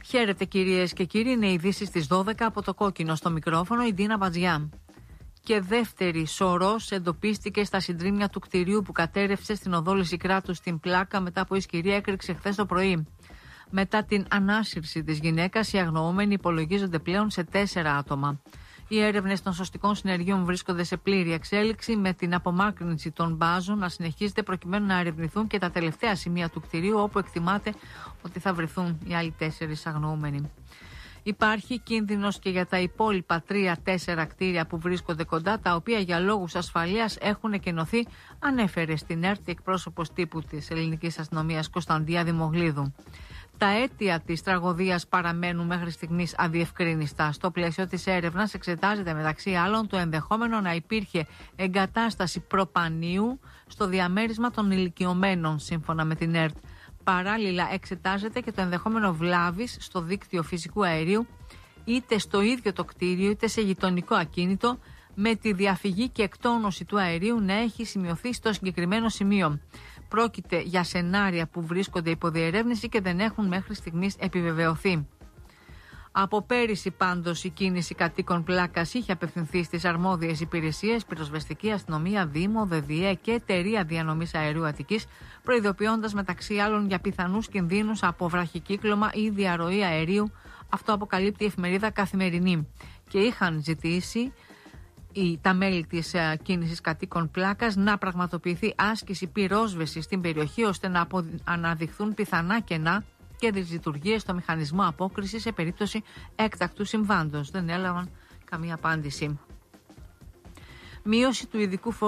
Χαίρετε κυρίες και κύριοι, είναι οι ειδήσεις στις 12 από το Κόκκινο. Στο μικρόφωνο η Ντίνα Μπατζιά. Και δεύτερη σωρός εντοπίστηκε στα συντρίμμια του κτηρίου που κατέρευσε στην οδό Λυσικράτου στην Πλάκα μετά από ισχυρή έκρηξη χθες το πρωί. Μετά την ανάσυρση της γυναίκας, οι αγνοούμενοι υπολογίζονται πλέον σε 4 άτομα. Οι έρευνες των σωστικών συνεργείων βρίσκονται σε πλήρη εξέλιξη, με την απομάκρυνση των μπάζων να συνεχίζεται προκειμένου να ερευνηθούν και τα τελευταία σημεία του κτηρίου, όπου εκτιμάται ότι θα βρεθούν οι άλλοι 4 αγνοούμενοι. Υπάρχει κίνδυνος και για τα υπόλοιπα 3-4 κτίρια που βρίσκονται κοντά, τα οποία για λόγους ασφαλείας έχουν εκενωθεί, ανέφερε στην ΕΡΤ εκπρόσωπος τύπου της ελληνικής αστυνομίας Κωνσταντία Δημογλίδου. Τα αίτια της τραγωδίας παραμένουν μέχρι στιγμής αδιευκρίνιστα. Στο πλαίσιο της έρευνας εξετάζεται μεταξύ άλλων το ενδεχόμενο να υπήρχε εγκατάσταση προπανίου στο διαμέρισμα των ηλικιωμένων, σύμφωνα με την ΕΡΤ. Παράλληλα εξετάζεται και το ενδεχόμενο βλάβης στο δίκτυο φυσικού αερίου, είτε στο ίδιο το κτίριο είτε σε γειτονικό ακίνητο, με τη διαφυγή και εκτόνωση του αερίου να έχει σημειωθεί στο συγκεκριμένο σημείο. Πρόκειται για σενάρια που βρίσκονται υπό διερεύνηση και δεν έχουν μέχρι στιγμής επιβεβαιωθεί. Από πέρυσι πάντως η κίνηση κατοίκων Πλάκας είχε απευθυνθεί στις αρμόδιες υπηρεσίες, πυροσβεστική αστυνομία, Δήμο, ΔΔΕ και εταιρεία διανομής αερίου Αττικής, προειδοποιώντας μεταξύ άλλων για πιθανούς κινδύνους από βραχικύκλωμα ή διαρροή αερίου. Αυτό αποκαλύπτει η εφημερίδα Καθημερινή. Και είχαν ζητήσει τα μέλη της κίνησης κατοίκων Πλάκας να πραγματοποιηθεί άσκηση πυρόσβεσης στην περιοχή, ώστε να αναδειχθούν πιθανά κενά και δυσλειτουργίες στο μηχανισμό απόκρισης σε περίπτωση έκτακτου συμβάντος. Δεν έλαβαν καμία απάντηση. Μείωση του ειδικού